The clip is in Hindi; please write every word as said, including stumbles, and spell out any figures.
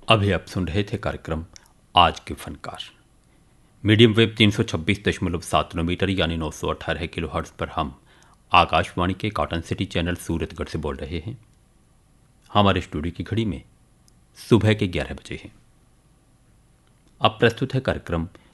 अभी आप सुन रहे थे कार्यक्रम आज के फनकार। मीडियम वेव तीन सौ छब्बीस दशमलव सात मीटर यानी नौ सौ अठारह किलो हर्ट्ज पर हम आकाशवाणी के कॉटन सिटी चैनल सूरतगढ़ से बोल रहे हैं। हमारे स्टूडियो की घड़ी में सुबह के ग्यारह बजे हैं। अब प्रस्तुत है कार्यक्रम